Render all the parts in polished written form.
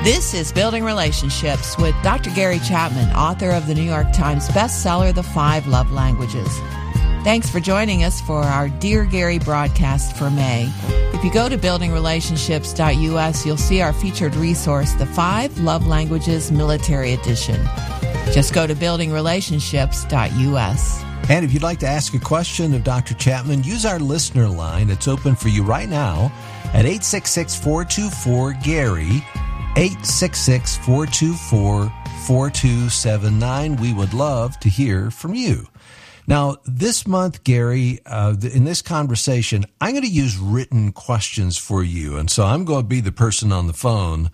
This is Building Relationships with Dr. Gary Chapman, author of the New York Times bestseller, The 5 Love Languages. Thanks for joining us for our Dear Gary broadcast for May. If you go to buildingrelationships.us, you'll see our featured resource, The 5 Love Languages Military Edition. Just go to buildingrelationships.us. And if you'd like to ask a question of Dr. Chapman, use our listener line. It's open for you right now at 866-424-GARY, 866-424-4279. We would love to hear from you. Now, this month, Gary, in this conversation, I'm going to use written questions for you. And so I'm going to be the person on the phone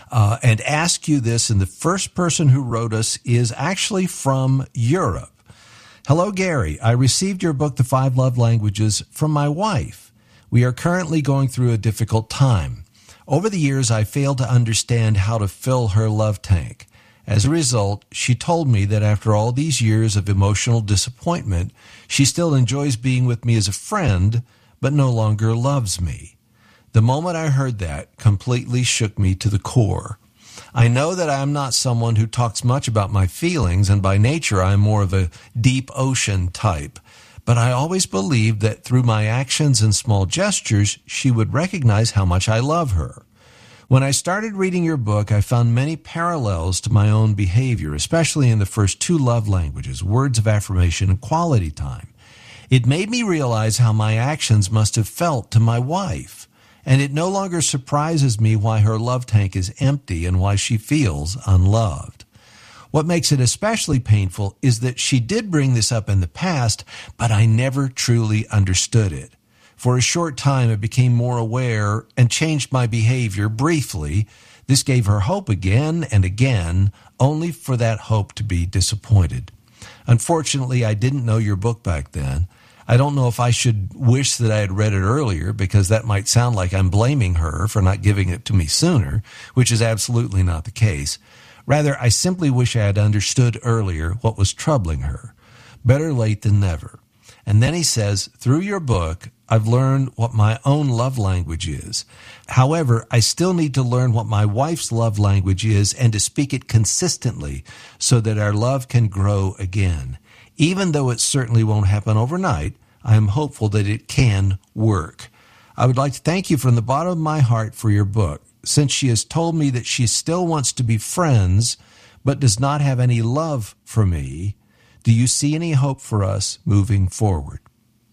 and ask you this. And the first person who wrote us is actually from Europe. Hello, Gary. I received your book, The 5 Love Languages, from my wife. We are currently going through a difficult time. Over the years, I failed to understand how to fill her love tank. As a result, she told me that after all these years of emotional disappointment, she still enjoys being with me as a friend, but no longer loves me. The moment I heard that completely shook me to the core. I know that I am not someone who talks much about my feelings, and by nature I am more of a deep ocean type. But I always believed that through my actions and small gestures, she would recognize how much I love her. When I started reading your book, I found many parallels to my own behavior, especially in the first 2 love languages, words of affirmation and quality time. It made me realize how my actions must have felt to my wife, and it no longer surprises me why her love tank is empty and why she feels unloved. What makes it especially painful is that she did bring this up in the past, but I never truly understood it. For a short time, I became more aware and changed my behavior briefly. This gave her hope again and again, only for that hope to be disappointed. Unfortunately, I didn't know your book back then. I don't know if I should wish that I had read it earlier, because that might sound like I'm blaming her for not giving it to me sooner, which is absolutely not the case. Rather, I simply wish I had understood earlier what was troubling her. Better late than never. And then he says, through your book, I've learned what my own love language is. However, I still need to learn what my wife's love language is and to speak it consistently so that our love can grow again. Even though it certainly won't happen overnight, I am hopeful that it can work. I would like to thank you from the bottom of my heart for your book. Since she has told me that she still wants to be friends, but does not have any love for me, do you see any hope for us moving forward?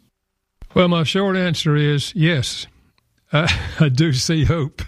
Well, my short answer is yes. I do see hope.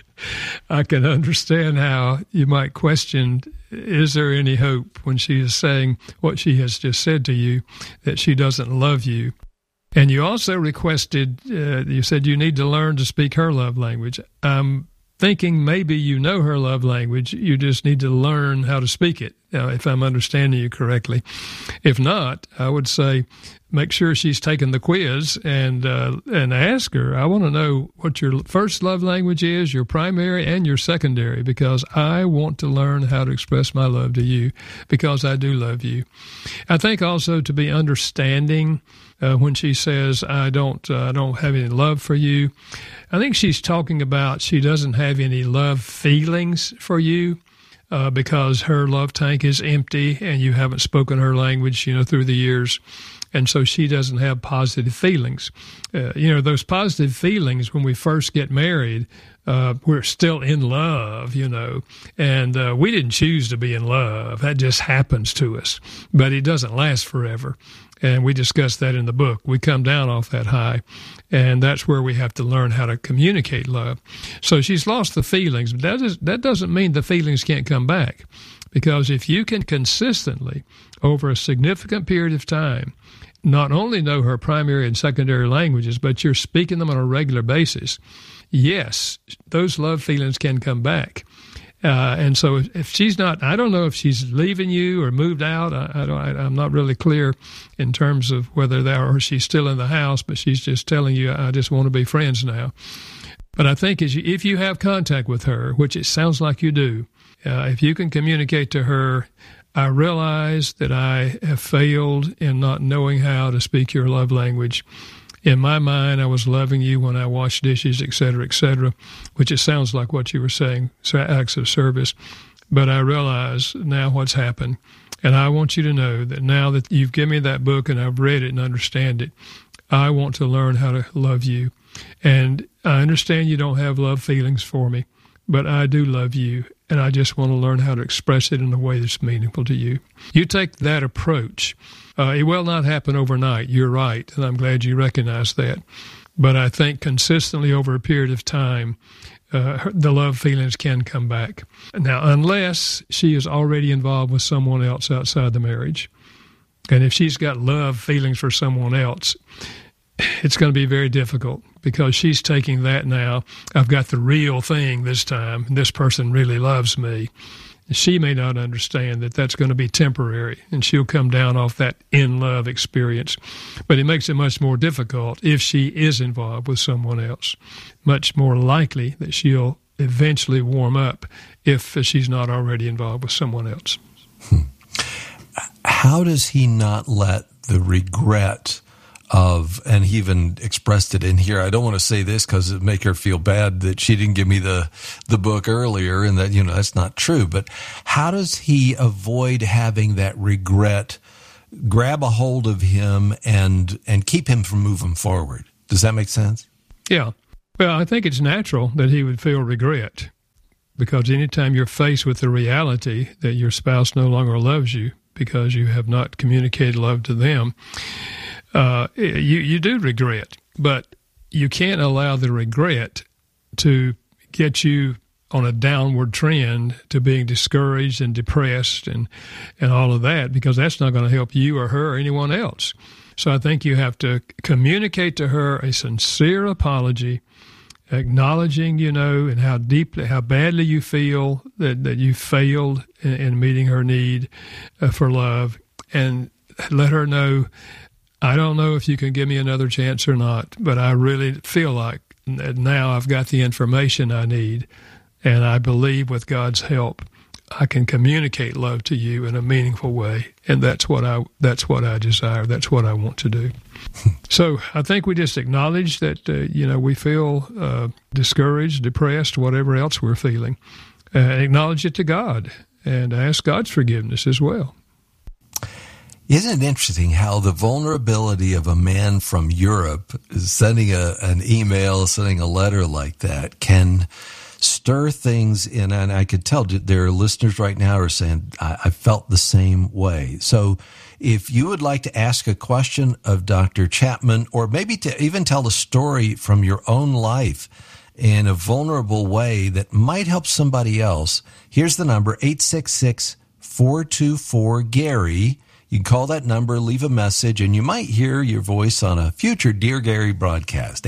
I can understand how you might question, is there any hope, when she is saying what she has just said to you, that she doesn't love you. And you also requested, you said you need to learn to speak her love language. I'm thinking maybe you know her love language, you just need to learn how to speak it, if I'm understanding you correctly. If not, I would say make sure she's taken the quiz and ask her, I want to know what your first love language is, your primary and your secondary, because I want to learn how to express my love to you, because I do love you. I think also to be understanding when she says, I don't have any love for you. I think she's talking about she doesn't have any love feelings for you. Because her love tank is empty and you haven't spoken her language, through the years. And so she doesn't have positive feelings. Those positive feelings when we first get married, we're still in love, and we didn't choose to be in love. That just happens to us. But it doesn't last forever. And we discussed that in the book. We come down off that high, and that's where we have to learn how to communicate love. So she's lost the feelings, but that doesn't mean the feelings can't come back. Because if you can consistently, over a significant period of time, not only know her primary and secondary languages, but you're speaking them on a regular basis, yes, those love feelings can come back. And so if she's not, I don't know if she's leaving you or moved out. I'm not really clear in terms of whether or she's still in the house, but she's just telling you, I just want to be friends now. But I think if you have contact with her, which it sounds like you do, if you can communicate to her, I realize that I have failed in not knowing how to speak your love language. In my mind, I was loving you when I washed dishes, et cetera, which it sounds like what you were saying, acts of service. But I realize now what's happened. And I want you to know that now that you've given me that book and I've read it and understand it, I want to learn how to love you. And I understand you don't have love feelings for me, but I do love you. And I just want to learn how to express it in a way that's meaningful to you. You take that approach. It will not happen overnight. You're right. And I'm glad you recognize that. But I think consistently over a period of time, the love feelings can come back. Now, unless she is already involved with someone else outside the marriage, and if she's got love feelings for someone else, it's going to be very difficult because she's taking that now. I've got the real thing this time. This person really loves me. She may not understand that that's going to be temporary, and she'll come down off that in-love experience. But it makes it much more difficult if she is involved with someone else. Much more likely that she'll eventually warm up if she's not already involved with someone else. How does he not let the regret of, and he even expressed it in here, I don't want to say this because it would make her feel bad that she didn't give me the book earlier and that, that's not true, but how does he avoid having that regret grab a hold of him and keep him from moving forward? Does that make sense? Yeah. Well, I think it's natural that he would feel regret because anytime you're faced with the reality that your spouse no longer loves you because you have not communicated love to them, you do regret, but you can't allow the regret to get you on a downward trend to being discouraged and depressed and all of that, because that's not going to help you or her or anyone else. So I think you have to communicate to her a sincere apology, acknowledging, and how badly you feel that you failed in meeting her need for love, and let her know, I don't know if you can give me another chance or not, but I really feel like now I've got the information I need, and I believe with God's help, I can communicate love to you in a meaningful way, and that's what I desire. That's what I want to do. So I think we just acknowledge that we feel discouraged, depressed, whatever else we're feeling. Acknowledge it to God and ask God's forgiveness as well. Isn't it interesting how the vulnerability of a man from Europe sending an email, sending a letter like that can stir things in? And I could tell there are listeners right now who are saying, I felt the same way. So if you would like to ask a question of Dr. Chapman, or maybe to even tell a story from your own life in a vulnerable way that might help somebody else, here's the number, 866-424-GARY. You can call that number, leave a message, and you might hear your voice on a future Dear Gary broadcast,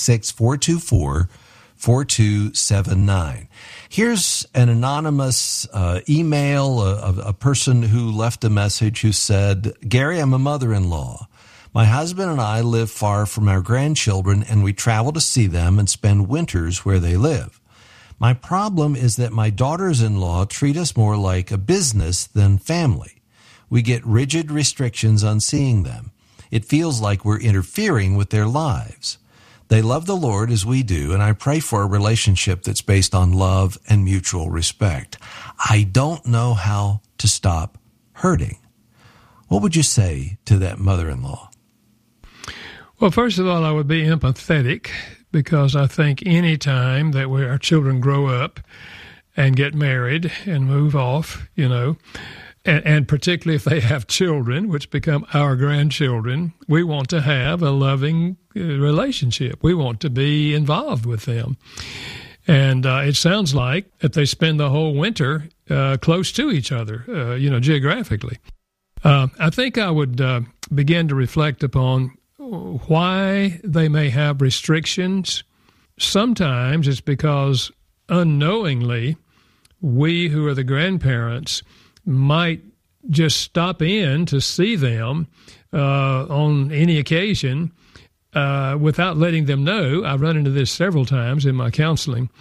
866-424-4279. Here's an anonymous email of a person who left a message who said, Gary, I'm a mother-in-law. My husband and I live far from our grandchildren, and we travel to see them and spend winters where they live. My problem is that my daughters-in-law treat us more like a business than family. We get rigid restrictions on seeing them. It feels like we're interfering with their lives. They love the Lord as we do, and I pray for a relationship that's based on love and mutual respect. I don't know how to stop hurting. What would you say to that mother-in-law? Well, first of all, I would be empathetic, because I think any time that our children grow up and get married and move off, and particularly if they have children, which become our grandchildren, we want to have a loving relationship. We want to be involved with them. And it sounds like that they spend the whole winter close to each other, geographically. I think I would begin to reflect upon why they may have restrictions. Sometimes it's because unknowingly we who are the grandparents might just stop in to see them on any occasion without letting them know. I've run into this several times in my counseling.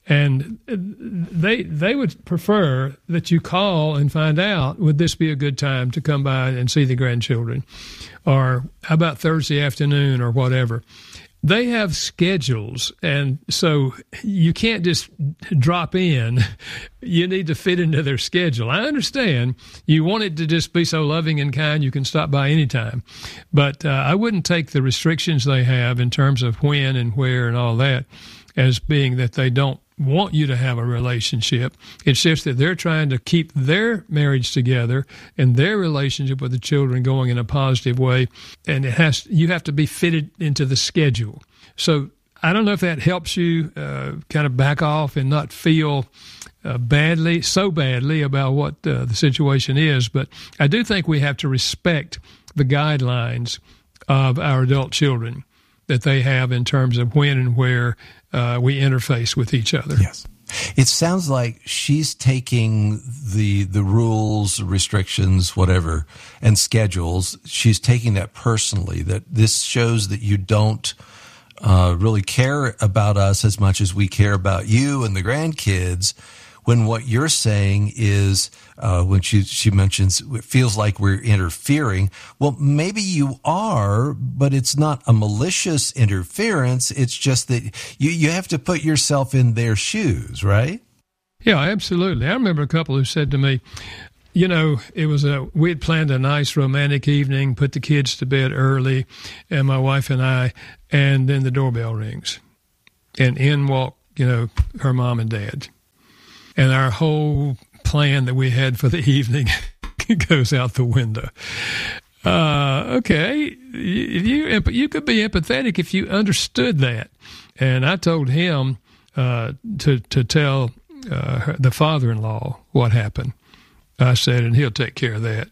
And they would prefer that you call and find out, would this be a good time to come by and see the grandchildren? Or how about Thursday afternoon or whatever? They have schedules, and so you can't just drop in. You need to fit into their schedule. I understand you want it to just be so loving and kind you can stop by anytime, but I wouldn't take the restrictions they have in terms of when and where and all that as being that they don't want you to have a relationship. It's just that they're trying to keep their marriage together and their relationship with the children going in a positive way, and you have to be fitted into the schedule. So I don't know if that helps you kind of back off and not feel so badly about what the situation is, but I do think we have to respect the guidelines of our adult children that they have in terms of when and where we interface with each other. Yes. It sounds like she's taking the rules, restrictions, whatever, and schedules. She's taking that personally, that this shows that you don't really care about us as much as we care about you and the grandkids, when what you're saying is, when she mentions it feels like we're interfering. Well, maybe you are, but it's not a malicious interference. It's just that you have to put yourself in their shoes, right? Yeah, absolutely. I remember a couple who said to me, you know, we had planned a nice romantic evening, put the kids to bed early, and my wife and I, and then the doorbell rings, and in walk, her mom and dad. And our whole plan that we had for the evening goes out the window. Okay, you could be empathetic if you understood that. And I told him to tell the father-in-law what happened. I said, and he'll take care of that,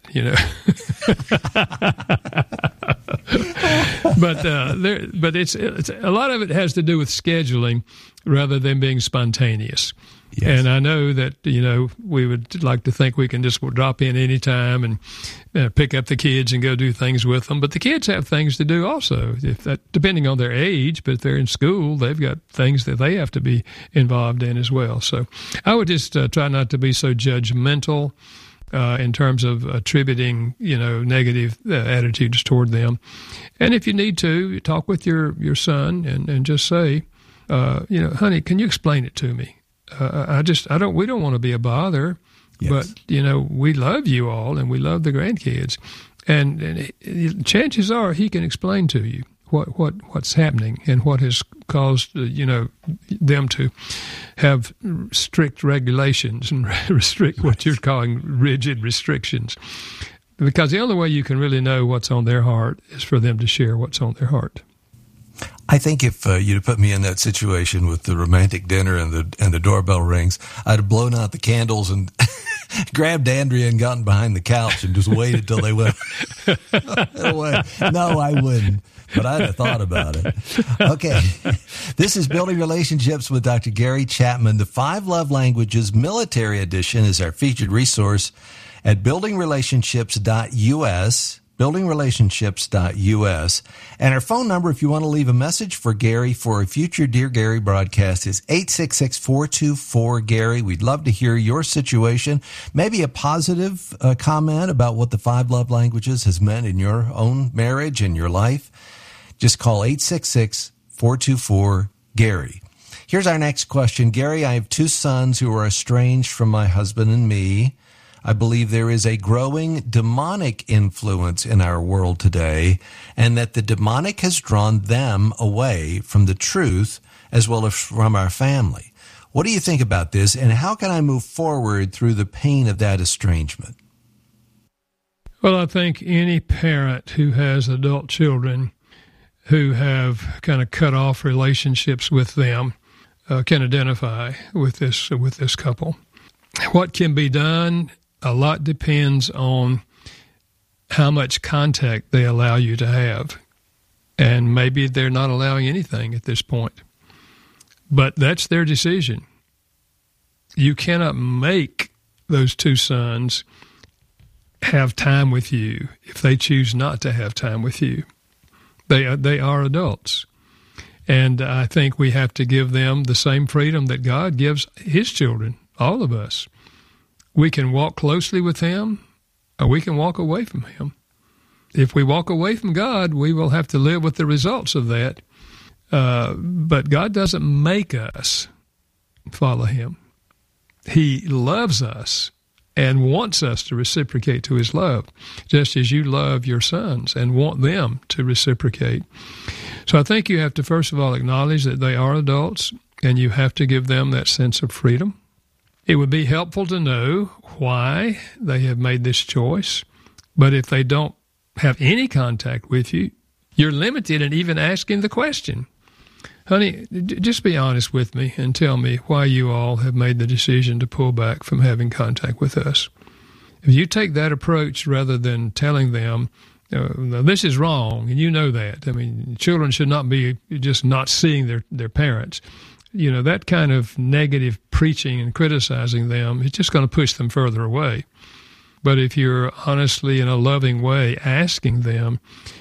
But it's a lot of it has to do with scheduling rather than being spontaneous. Yes. And I know that, we would like to think we can just drop in anytime and pick up the kids and go do things with them. But the kids have things to do also, depending on their age. But if they're in school, they've got things that they have to be involved in as well. So I would just try not to be so judgmental in terms of attributing, negative attitudes toward them. And if you need to, talk with your son and just say, honey, can you explain it to me? We don't want to be a bother, yes. But, we love you all and we love the grandkids. And chances are he can explain to you what's happening and what has caused, them to have strict regulations and restrict what you're calling rigid restrictions. Because the only way you can really know what's on their heart is for them to share what's on their heart. I think if you'd put me in that situation with the romantic dinner and the doorbell rings, I'd have blown out the candles and grabbed Andrea and gotten behind the couch and just waited till they went away. No, I wouldn't, but I'd have thought about it. Okay, this is Building Relationships with Dr. Gary Chapman. The 5 Love Languages Military Edition is our featured resource at buildingrelationships.us. buildingrelationships.us. And our phone number, if you want to leave a message for Gary for a future Dear Gary broadcast, is 866-424-GARY. We'd love to hear your situation, maybe a positive comment about what the 5 love languages has meant in your own marriage and your life. Just call 866-424-GARY. Here's our next question. Gary, I have 2 sons who are estranged from my husband and me. I believe there is a growing demonic influence in our world today, and that the demonic has drawn them away from the truth as well as from our family. What do you think about this, and how can I move forward through the pain of that estrangement? Well, I think any parent who has adult children who have kind of cut off relationships with them can identify with this couple. What can be done? A lot depends on how much contact they allow you to have. And maybe they're not allowing anything at this point. But that's their decision. You cannot make those 2 sons have time with you if they choose not to have time with you. They are adults. And I think we have to give them the same freedom that God gives his children, all of us. We can walk closely with him, or we can walk away from him. If we walk away from God, we will have to live with the results of that. But God doesn't make us follow him. He loves us and wants us to reciprocate to his love, just as you love your sons and want them to reciprocate. So I think you have to, first of all, acknowledge that they are adults, and you have to give them that sense of freedom. It would be helpful to know why they have made this choice, but if they don't have any contact with you, you're limited in even asking the question. Honey, just be honest with me and tell me why you all have made the decision to pull back from having contact with us. If you take that approach rather than telling them, this is wrong, and you know that. I mean, children should not be just not seeing their parents. That kind of negative preaching and criticizing them is just going to push them further away. But if you're honestly, in a loving way, asking them,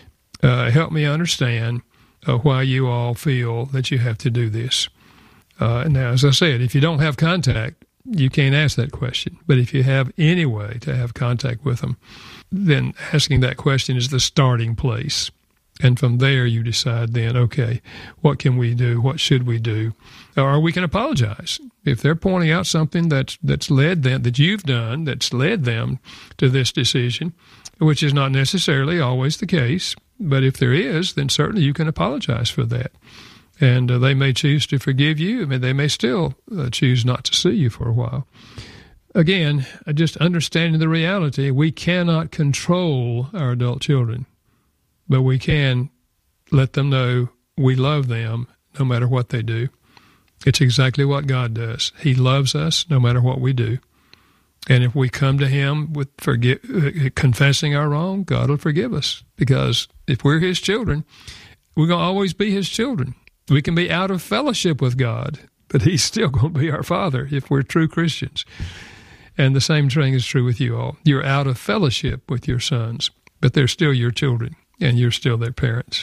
help me understand why you all feel that you have to do this. Now, as I said, if you don't have contact, you can't ask that question. But if you have any way to have contact with them, then asking that question is the starting place. And from there, you decide then, okay, what can we do? What should we do? Or we can apologize. If they're pointing out something that's led them, that you've done, that's led them to this decision, which is not necessarily always the case, but if there is, then certainly you can apologize for that. And they may choose to forgive you. I mean, they may still choose not to see you for a while. Again, just understanding the reality, we cannot control our adult children, but we can let them know we love them no matter what they do. It's exactly what God does. He loves us no matter what we do. And if we come to him with confessing our wrong, God will forgive us. Because if we're his children, we're going to always be his children. We can be out of fellowship with God, but he's still going to be our Father if we're true Christians. And the same thing is true with you all. You're out of fellowship with your sons, but they're still your children, and you're still their parents.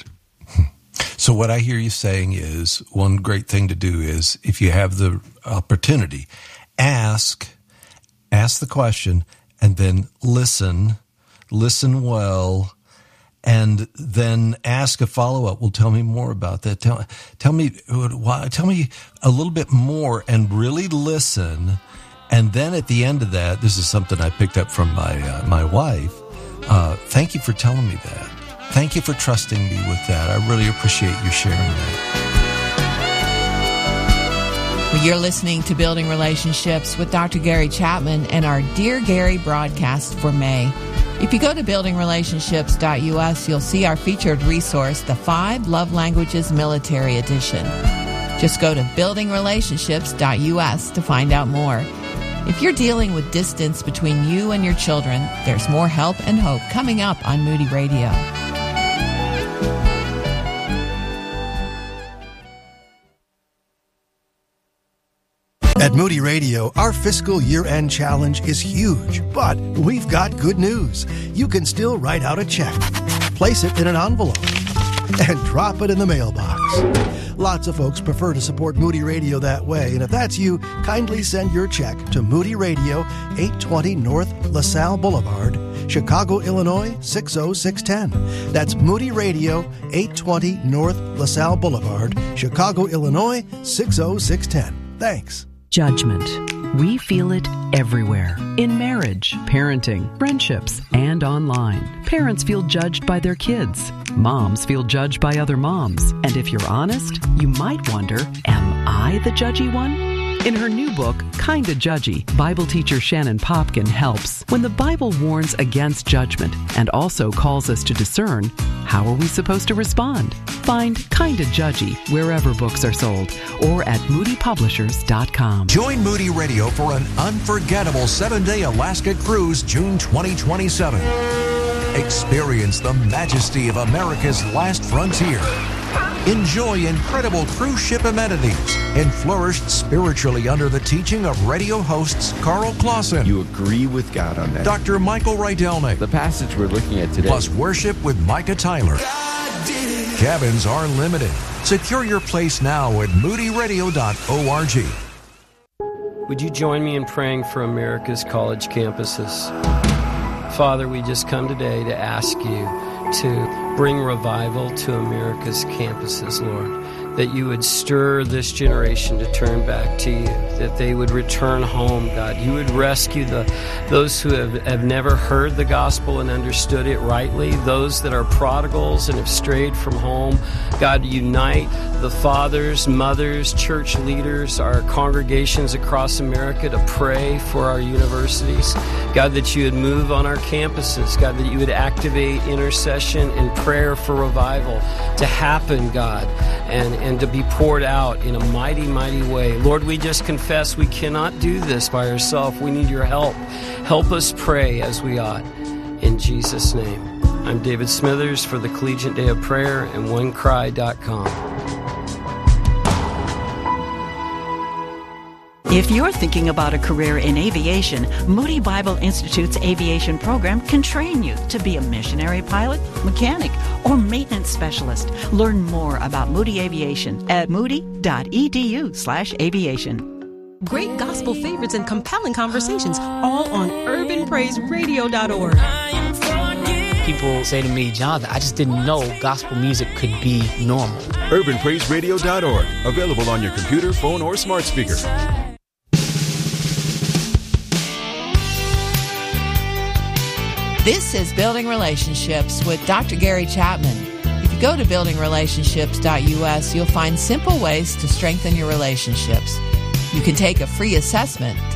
So what I hear you saying is one great thing to do is, if you have the opportunity, ask the question, and then listen well, and then ask a follow-up. Well, tell me more about that. Tell me a little bit more, and really listen. And then at the end of that, this is something I picked up from my wife. Thank you for telling me that. Thank you for trusting me with that. I really appreciate you sharing that. Well, you're listening to Building Relationships with Dr. Gary Chapman and our Dear Gary broadcast for May. If you go to buildingrelationships.us, you'll see our featured resource, the 5 Love Languages Military Edition. Just go to buildingrelationships.us to find out more. If you're dealing with distance between you and your children, there's more help and hope coming up on Moody Radio. At Moody Radio, our fiscal year-end challenge is huge, but we've got good news. You can still write out a check, place it in an envelope, and drop it in the mailbox. Lots of folks prefer to support Moody Radio that way, and if that's you, kindly send your check to Moody Radio, 820 North LaSalle Boulevard, Chicago, Illinois, 60610. That's Moody Radio, 820 North LaSalle Boulevard, Chicago, Illinois, 60610. Thanks. Judgment. We feel it everywhere. In marriage, parenting, friendships, and online. Parents feel judged by their kids. Moms feel judged by other moms. And if you're honest, you might wonder, am I the judgy one? In her new book, Kinda Judgy, Bible teacher Shannon Popkin helps. When the Bible warns against judgment and also calls us to discern, how are we supposed to respond? Find Kinda Judgy wherever books are sold or at moodypublishers.com. Join Moody Radio for an unforgettable 7-day Alaska cruise June 2027. Experience the majesty of America's last frontier. Enjoy incredible cruise ship amenities and flourish spiritually under the teaching of radio hosts Carl Clausen. You agree with God on that. Dr. Michael Rydelnik. The passage we're looking at today. Plus worship with Micah Tyler. God did it. Cabins are limited. Secure your place now at moodyradio.org. Would you join me in praying for America's college campuses? Father, we just come today to ask you to bring revival to America's campuses, Lord. That you would stir this generation to turn back to you, that they would return home, God. You would rescue those who have never heard the gospel and understood it rightly, those that are prodigals and have strayed from home. God, unite the fathers, mothers, church leaders, our congregations across America to pray for our universities. God, that you would move on our campuses. God, that you would activate intercession and prayer for revival to happen, God, and to be poured out in a mighty, mighty way. Lord, we just confess we cannot do this by ourselves. We need your help. Help us pray as we ought. In Jesus' name. I'm David Smithers for the Collegiate Day of Prayer and OneCry.com. If you're thinking about a career in aviation, Moody Bible Institute's aviation program can train you to be a missionary pilot, mechanic, or maintenance specialist. Learn more about Moody Aviation at moody.edu/aviation. Great gospel favorites and compelling conversations, all on urbanpraiseradio.org. People say to me, Jonathan, I just didn't know gospel music could be normal. urbanpraiseradio.org, available on your computer, phone, or smart speaker. This is Building Relationships with Dr. Gary Chapman. If you go to buildingrelationships.us, you'll find simple ways to strengthen your relationships. You can take a free assessment to